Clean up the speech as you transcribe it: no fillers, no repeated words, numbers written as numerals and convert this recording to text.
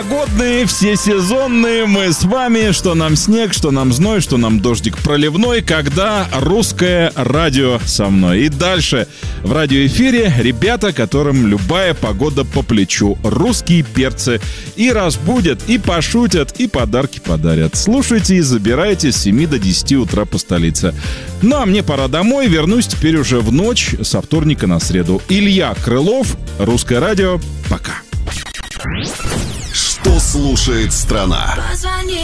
Погодные, всесезонные, мы с вами, что нам снег, что нам зной, что нам дождик проливной, когда русское радио со мной. И дальше в радиоэфире ребята, которым любая погода по плечу, русские перцы, и разбудят, и пошутят, и подарки подарят. Слушайте и забирайте с 7 до 10 утра по столице. Ну а мне пора домой, вернусь теперь уже в ночь со вторника на среду. Илья Крылов, Русское радио, пока. Что слушает страна?